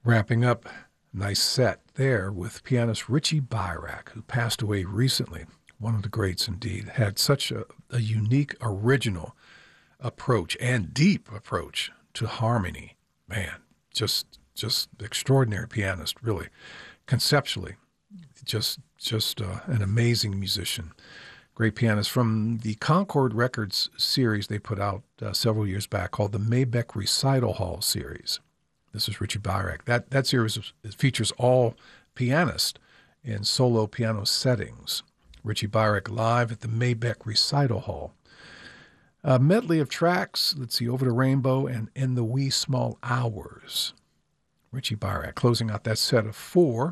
Wrapping up, nice set there with pianist Richie Byrack, who passed away recently. One of the greats indeed. Had such a unique, original approach and deep approach to harmony. Man, just extraordinary pianist, really. Conceptually, just an amazing musician. Great pianist from the Concord Records series they put out several years back called the Mabeck Recital Hall series. This is Richie Byrack. That series features all pianists in solo piano settings. Richie Byrack live at the Mabeck Recital Hall. A medley of tracks, let's see, Over the Rainbow and In the Wee Small Hours. Richie Byrack closing out that set of four.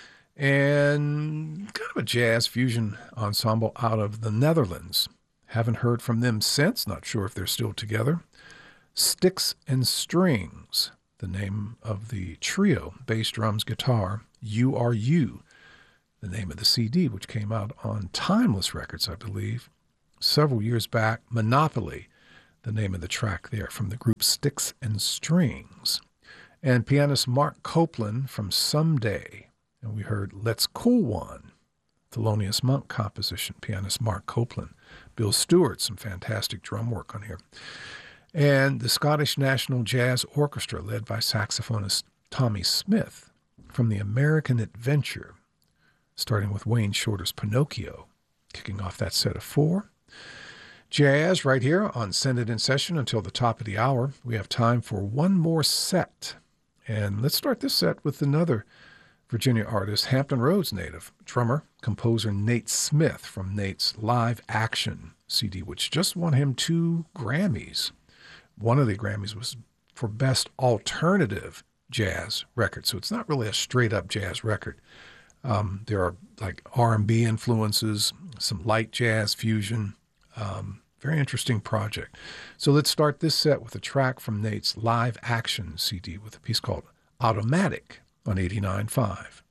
And kind of a jazz fusion ensemble out of the Netherlands. Haven't heard from them since, not sure if they're still together. Sticks and Strings, the name of the trio, bass, drums, guitar. You Are You, the name of the CD, which came out on Timeless Records, I believe, several years back. Monopoly, the name of the track there from the group Sticks and Strings. And pianist Mark Copeland from Someday. And we heard Let's Cool One, Thelonious Monk composition, pianist Mark Copeland. Bill Stewart, some fantastic drum work on here. And the Scottish National Jazz Orchestra, led by saxophonist Tommy Smith, from the American Adventure, starting with Wayne Shorter's Pinocchio, kicking off that set of four. Jazz right here on Send It In Session until the top of the hour. We have time for one more set. And let's start this set with another Virginia artist, Hampton Roads native, drummer, composer Nate Smith from Nate's Live Action CD, which just won him 2 Grammys. One of the Grammys was for Best Alternative Jazz Record, so it's not really a straight-up jazz record. There are like R&B influences, some light jazz fusion. Very interesting project. So let's start this set with a track from Nate's Live Action CD with a piece called Automatic on 89.5.